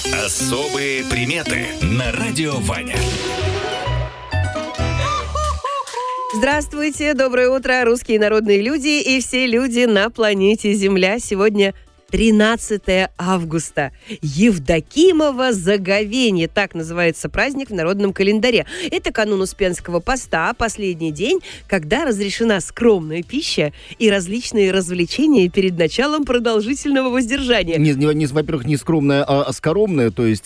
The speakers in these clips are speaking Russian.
Особые приметы на радио Ваня. Здравствуйте, доброе утро, русские народные люди и все люди на планете Земля. Сегодня 13 августа. Евдокимово заговенье. Так называется праздник в народном календаре. Это канун Успенского поста, последний день, когда разрешена скромная пища и различные развлечения перед началом продолжительного воздержания. Во-первых, не скромная, а скоромная, то есть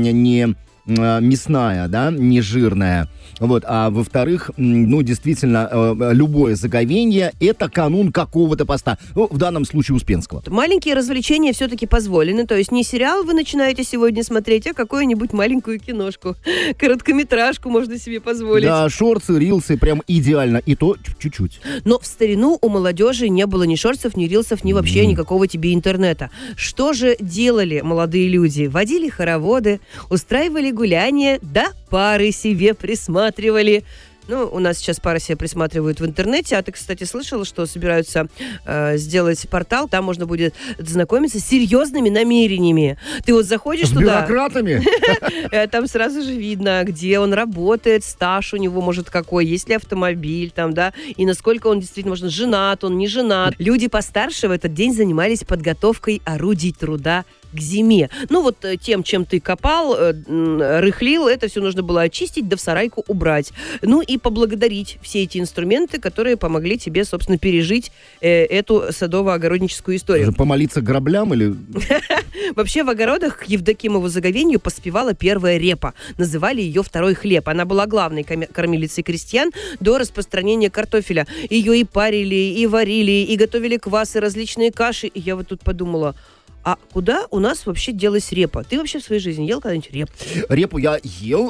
не мясная, да, не жирная. Вот. А во-вторых, действительно, любое заговенье – это канун какого-то поста. В данном случае Успенского. Маленькие развлечения все-таки позволены. То есть не сериал вы начинаете сегодня смотреть, а какую-нибудь маленькую киношку. Короткометражку можно себе позволить. Да, шорты, рилсы прям идеально. И то чуть-чуть. Но в старину у молодежи не было ни шортсов, ни рилсов, ни вообще никакого тебе интернета. Что же делали молодые люди? Водили хороводы, устраивали гуляния, да пары себе присматривали. У нас сейчас пары себе присматривают в интернете. А ты, кстати, слышала, что собираются сделать портал? Там можно будет знакомиться с серьезными намерениями. Ты вот заходишь туда... С бюрократами? Там сразу же видно, где он работает, стаж у него, может, какой, есть ли автомобиль там, да, и насколько он действительно, может, женат, он не женат. Люди постарше в этот день занимались подготовкой орудий труда к зиме. Тем, чем ты копал, рыхлил, это все нужно было очистить, да в сарайку убрать. И поблагодарить все эти инструменты, которые помогли тебе, собственно, пережить эту садово-огородническую историю. Помолиться граблям или... Вообще в огородах к Евдокимову заговенью поспевала первая репа. Называли ее второй хлеб. Она была главной кормилицей крестьян до распространения картофеля. Ее и парили, и варили, и готовили квасы, различные каши. И я вот тут подумала... А куда у нас вообще делась репа? Ты вообще в своей жизни ел когда-нибудь репу? Репу я ел,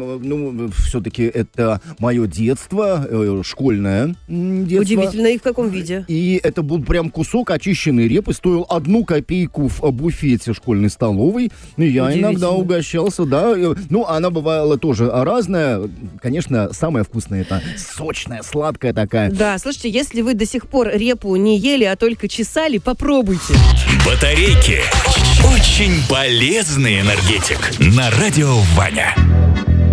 все-таки это мое детство, школьное детство. Удивительно, и в каком виде? И это был прям кусок очищенной репы, стоил 1 копейку в буфете школьной столовой. И я иногда угощался, да. Она бывала тоже разная. Конечно, самая вкусная это сочная, сладкая такая. Да, слушайте, если вы до сих пор репу не ели, а только чесали, попробуйте. Батарейки. Очень полезный энергетик. На радио Ваня.